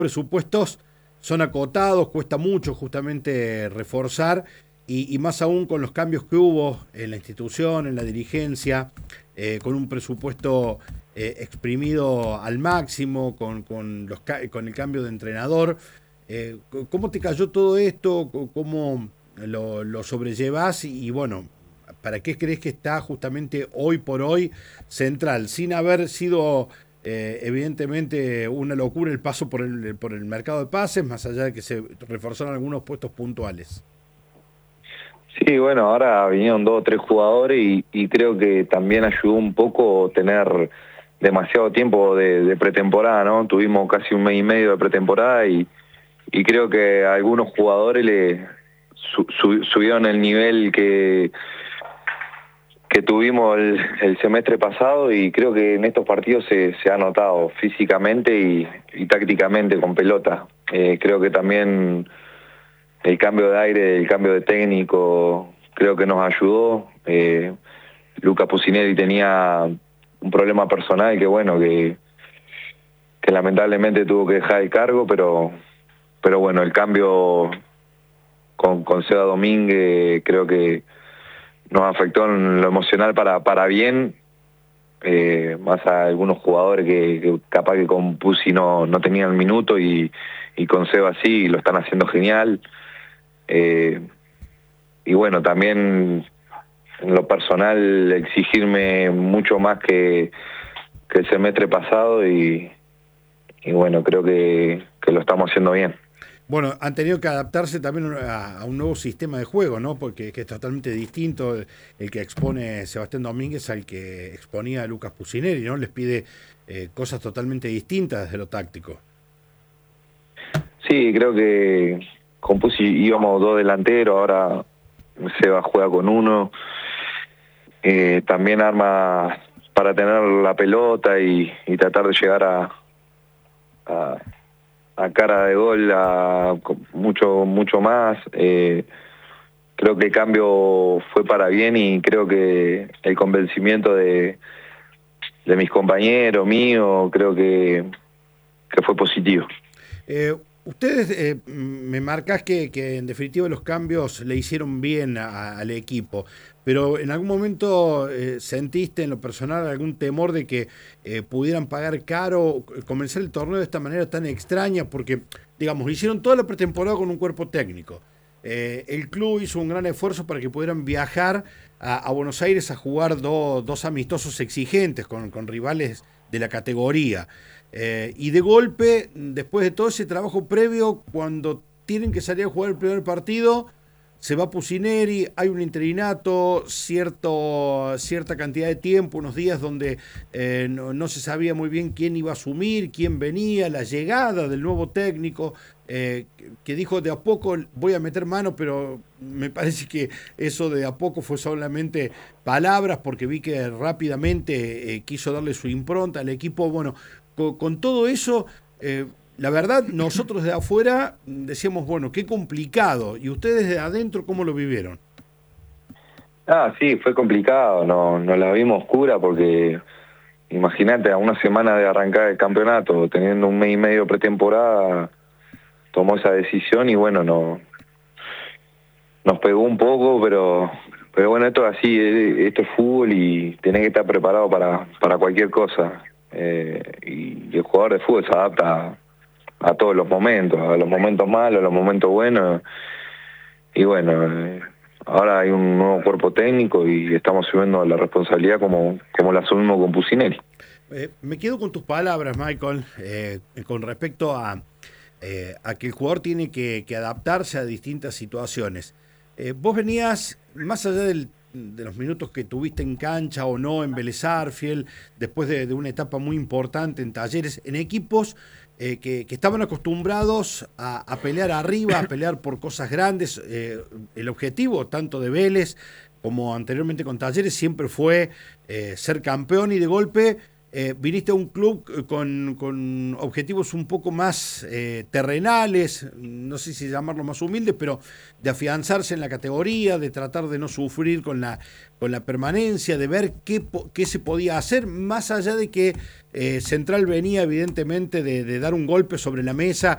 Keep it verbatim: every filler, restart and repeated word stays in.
presupuestos son acotados, cuesta mucho justamente reforzar, y, y más aún con los cambios que hubo en la institución, en la dirigencia, eh, con un presupuesto eh, exprimido al máximo, con, con, los, con el cambio de entrenador. Eh, ¿Cómo te cayó todo esto? ¿Cómo lo, lo sobrellevás? Y, y bueno, ¿para qué crees que está justamente hoy por hoy central, sin haber sido eh, evidentemente una locura el paso por el, por el mercado de pases, más allá de que se reforzaron algunos puestos puntuales? Sí, bueno, ahora vinieron dos o tres jugadores y, y creo que también ayudó un poco tener demasiado tiempo de, de pretemporada, ¿no? Tuvimos casi un mes y medio de pretemporada y, y creo que a algunos jugadores le su, su, subieron el nivel que que tuvimos el, el semestre pasado, y creo que en estos partidos se, se ha notado físicamente y, y tácticamente con pelota. Eh, creo que también el cambio de aire, el cambio de técnico, creo que nos ayudó. Eh, Luca Pusineri tenía un problema personal que bueno, que, que lamentablemente tuvo que dejar el cargo, pero, pero bueno, el cambio con, con Seba Domínguez creo que nos afectó en lo emocional para, para bien, eh, más a algunos jugadores que, que capaz que con Pusi no, no tenían minuto y, y con Seba sí, lo están haciendo genial. Eh, y bueno, también en lo personal exigirme mucho más que, que el semestre pasado y, y bueno, creo que, que lo estamos haciendo bien. Bueno, han tenido que adaptarse también a, a un nuevo sistema de juego, ¿no? Porque que es totalmente distinto el, el que expone Sebastián Domínguez al que exponía Lucas Pusineri, ¿no? Les pide eh, cosas totalmente distintas desde lo táctico. Sí, creo que con Pusi íbamos dos delanteros, ahora Seba juega con uno. Eh, también arma para tener la pelota y, y tratar de llegar a... a a cara de gol a mucho mucho más. Eh, creo que el cambio fue para bien y creo que el convencimiento de, de mis compañeros, mío, creo que, que fue positivo. Eh, ustedes eh, me marcás que, que en definitiva los cambios le hicieron bien a, al equipo, pero en algún momento eh, sentiste en lo personal algún temor de que eh, pudieran pagar caro comenzar el torneo de esta manera tan extraña, porque digamos hicieron toda la pretemporada con un cuerpo técnico. Eh, el club hizo un gran esfuerzo para que pudieran viajar a, a Buenos Aires a jugar do, dos amistosos exigentes con, con rivales de la categoría. Eh, y de golpe, después de todo ese trabajo previo, cuando tienen que salir a jugar el primer partido, se va Pusineri, hay un interinato, cierto, cierta cantidad de tiempo, unos días donde eh, no, no se sabía muy bien quién iba a asumir, quién venía, la llegada del nuevo técnico, eh, que dijo de a poco voy a meter mano, pero me parece que eso de a poco fue solamente palabras, porque vi que rápidamente eh, quiso darle su impronta al equipo. Bueno, con, con todo eso... Eh, La verdad, nosotros de afuera decíamos, bueno, qué complicado. ¿Y ustedes de adentro cómo lo vivieron? Ah, sí, fue complicado. No, nos la vimos oscura porque, imagínate, a una semana de arrancar el campeonato, teniendo un mes y medio pretemporada, tomó esa decisión y bueno, no, nos pegó un poco, pero pero bueno, esto es así, esto es fútbol y tenés que estar preparado para, para cualquier cosa. Eh, y el jugador de fútbol se adapta a, a todos los momentos, a los momentos malos, a los momentos buenos. Y bueno, eh, ahora hay un nuevo cuerpo técnico y estamos subiendo la responsabilidad como, como la asumimos con Pusineri. Eh, me quedo con tus palabras, Michael, eh, con respecto a, eh, a que el jugador tiene que, que adaptarse a distintas situaciones. Eh, vos venías, más allá del, de los minutos que tuviste en cancha o no en Vélez Sarsfield, después de, de una etapa muy importante en Talleres, en equipos eh, que, que estaban acostumbrados a, a pelear arriba, a pelear por cosas grandes. Eh, el objetivo, tanto de Vélez como anteriormente con Talleres, siempre fue eh, ser campeón, y de golpe eh, viniste a un club con, con objetivos un poco más eh, terrenales, no sé si llamarlo más humildes, pero de afianzarse en la categoría, de tratar de no sufrir con la, con la permanencia, de ver qué, qué se podía hacer, más allá de que eh, Central venía evidentemente de, de dar un golpe sobre la mesa